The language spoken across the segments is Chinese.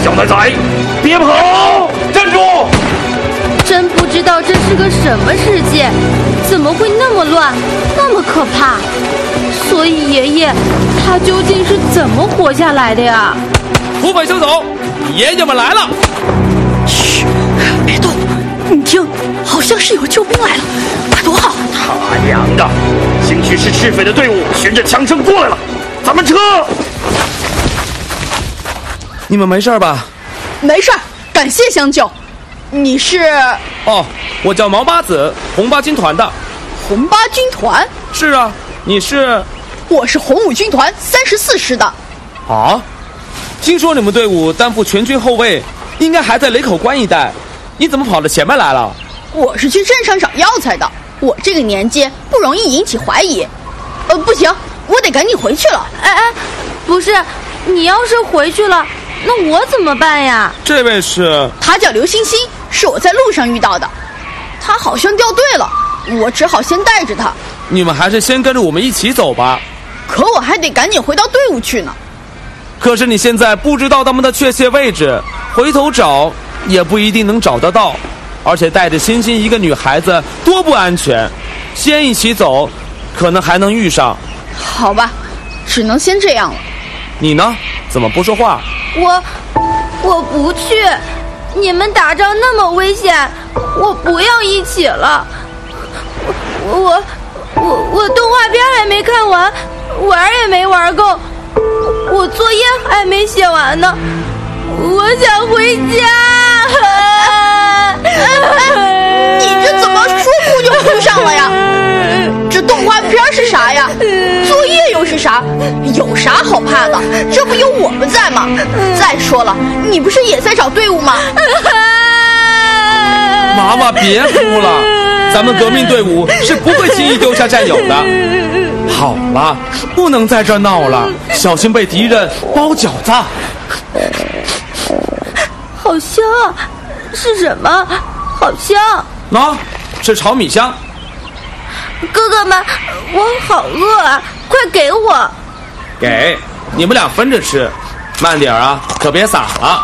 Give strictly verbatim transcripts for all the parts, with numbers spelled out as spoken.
小奶仔，别跑！站住！ 真不知道这是个什么世界，怎么会那么乱，那么可怕？所以爷爷他究竟是怎么活下来的呀？ 土匪凶手，爷爷们来了！ 嘘，别动！你听，好像是有救兵来了，快躲好！ 他娘的，兴许是赤匪的队伍循着枪声过来了，咱们撤！ 你们没事吧？ 没事，感谢相救。你是？ 哦，我叫毛八子，红八军团的。 红八军团？ 是啊，你是？ 我是红五军团三十四师的。 啊？听说你们队伍担负全军后卫，应该还在雷口关一带，你怎么跑到前面来了？ 我是去镇上找药材的，我这个年纪不容易引起怀疑。呃，不行，我得赶紧回去了。 哎哎，不是，你要是回去了，那我怎么办呀？ 这位是？ 他叫刘星星，是我在路上遇到的。他好像掉队了，我只好先带着他。 你们还是先跟着我们一起走吧。 可我还得赶紧回到队伍去呢。 可是你现在不知道他们的确切位置，回头找也不一定能找得到，而且带着欣欣一个女孩子多不安全。先一起走，可能还能遇上。 好吧，只能先这样了。 你呢？怎么不说话？ 我我不去，你们打仗那么危险，我不要一起了。我我我我动画片还没看完，玩也没玩够，我作业还没写完呢，我想回家。 你这怎么说哭就哭上了呀？这动画片是啥呀？作业又是啥？有啥好怕的？这不有我们在吗？再说了，你不是也在找队伍吗？ 娃娃别哭了，咱们革命队伍是不会轻易丢下战友的。好了，不能在这儿闹了，小心被敌人包饺子。 好香啊！是什么？好香！ 喏，是炒米香。 哥哥们，我好饿啊，快给我！ 给，你们俩分着吃，慢点啊，可别洒了。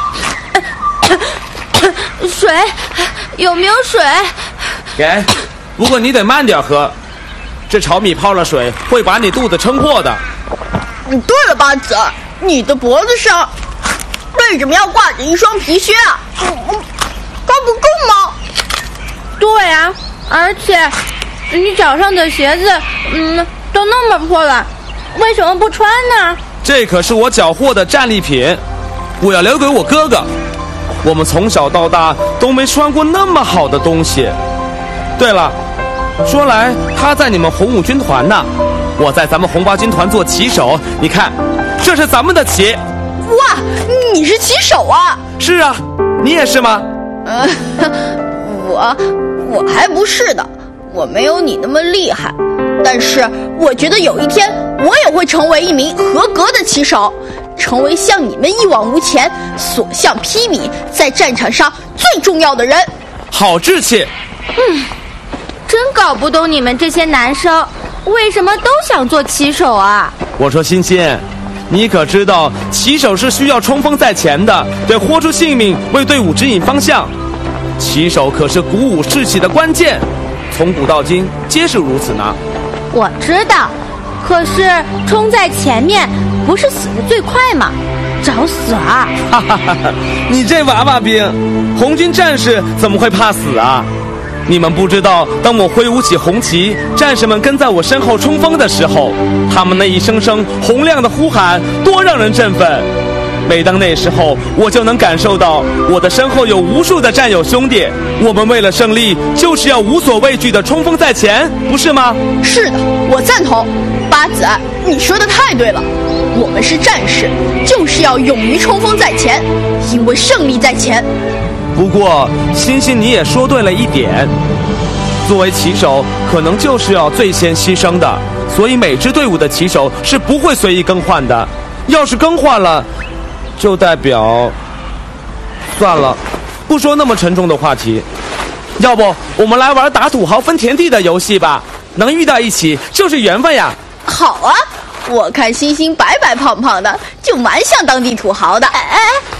水，有没有水？ 给，不过你得慢点喝，这炒米泡了水会把你肚子撑破的。 对了，八子，你的脖子上为什么要挂着一双皮靴啊？高不够吗？ 对啊，而且你脚上的鞋子，嗯，都那么破了，为什么不穿呢？ 这可是我缴获的战利品，我要留给我哥哥。我们从小到大都没穿过那么好的东西。对了，说来他在你们红五军团呢，我在咱们红八军团做旗手，你看，这是咱们的旗。 哇，你是旗手啊？ 是啊，你也是吗？ 呃，我我还不是的，我没有你那么厉害，但是我觉得有一天我也会成为一名合格的旗手，成为像你们一往无前、所向披靡，在战场上最重要的人。 好志气。 嗯，真搞不懂你们这些男生为什么都想做旗手啊？ 我说欣欣，你可知道旗手是需要冲锋在前的，得豁出性命为队伍指引方向。旗手可是鼓舞士气的关键，从古到今皆是如此呢。 我知道，可是冲在前面不是死得最快吗？找死啊！ 哈哈哈哈！你这娃娃兵，红军战士怎么会怕死啊？你们不知道，当我挥舞起红旗，战士们跟在我身后冲锋的时候，他们那一声声洪亮的呼喊多让人振奋。每当那时候，我就能感受到我的身后有无数的战友兄弟，我们为了胜利就是要无所畏惧的冲锋在前，不是吗？ 是的，我赞同。八子，你说的太对了，我们是战士，就是要勇于冲锋在前，因为胜利在前。 不过欣欣你也说对了一点，作为旗手可能就是要最先牺牲的，所以每支队伍的旗手是不会随意更换的，要是更换了就代表……算了，不说那么沉重的话题，要不我们来玩打土豪分田地的游戏吧，能遇到一起就是缘分呀。 好啊，我看欣欣白白胖胖的，就蛮像当地土豪的。 哎哎，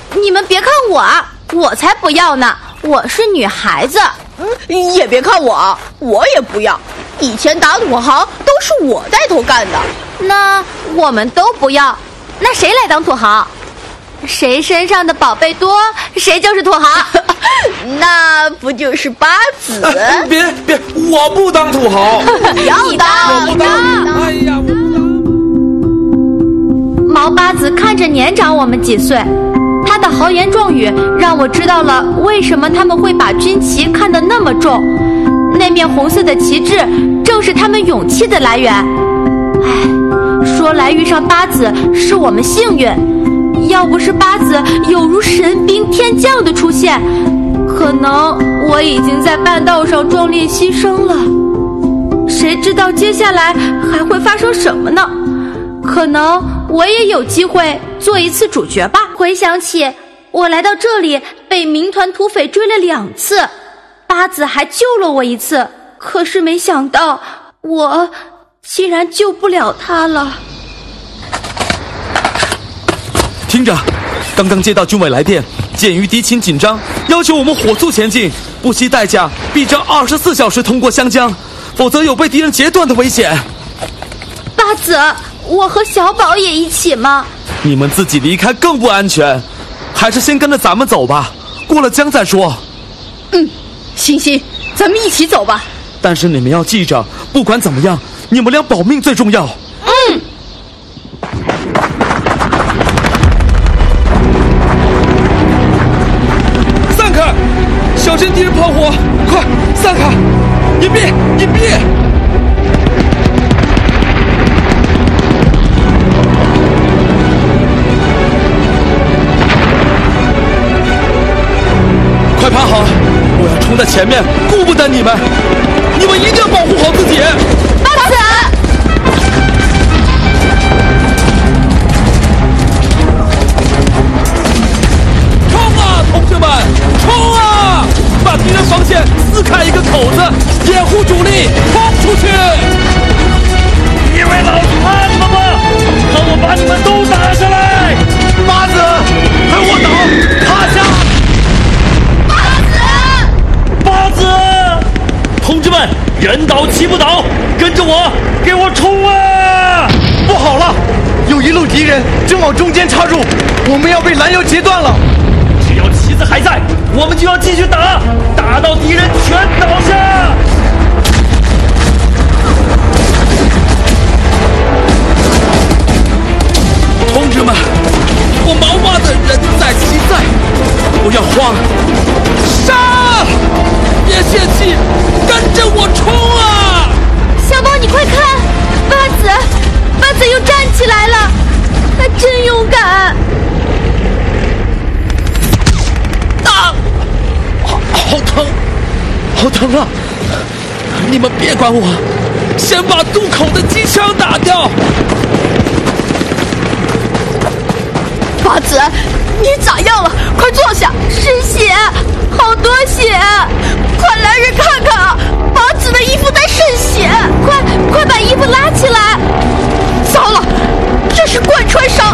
你们别看我，我才不要呢，我是女孩子。 嗯，也别看我，我也不要。以前打土豪都是我带头干的。 那我们都不要，那谁来当土豪？谁身上的宝贝多，谁就是土豪。 那不就是八子？ 别别，我不当土豪。 要当， 我不当。哎呀，我不当。 毛八子看着年长我们几岁，他的豪言壮语让我知道了为什么他们会把军旗看得那么重。那面红色的旗帜正是他们勇气的来源。唉，说来遇上八子是我们幸运。要不是八子有如神兵天将的出现，可能我已经在半道上壮烈牺牲了。谁知道接下来还会发生什么呢？可能我也有机会做一次主角吧。回想起我来到这里被民团土匪追了两次，八子还救了我一次，可是没想到我竟然救不了他了。 听着，刚刚接到军委来电，鉴于敌情紧张，要求我们火速前进，不惜代价必争二十四小时通过湘江，否则有被敌人截断的危险。 八子，我和小宝也一起吗？ 你们自己离开更不安全，还是先跟着咱们走吧，过了江再说。 嗯，欣欣，咱们一起走吧。 但是你们要记着，不管怎么样，你们俩保命最重要。 嗯。 散开！小心敌人炮火！快散开！隐蔽！隐蔽！快爬好！我要冲在前面，顾不得你们！你们一定要保护好自己！ 八子！ 冲啊，同志们！冲啊！把敌人防线撕开一个口子，掩护主力，冲出去！ 因为老子怕你们吗？看我把你们都打下来！ 八子，跟我倒，趴下！ 八子，同志们，人倒骑不倒，跟着我，给我冲啊！ 不好了，有一路敌人正往中间插入，我们要被拦腰截断了。 只要旗子还在，我们就要继续打，打到敌人全倒下。 同志们，我毛八的人在其在，不要慌，杀！别泄气，跟着我冲啊！ 小宝，你快看，八子，八子又站起来了，他真勇敢。 啊！好，好疼，好疼啊！你们别管我，先把渡口的机枪打掉。 八子，你咋样了？快坐下。 是血，好多血！ 快来人看看啊！八子的衣服在渗血， 快快把衣服拉起来！ 糟了，这是贯穿伤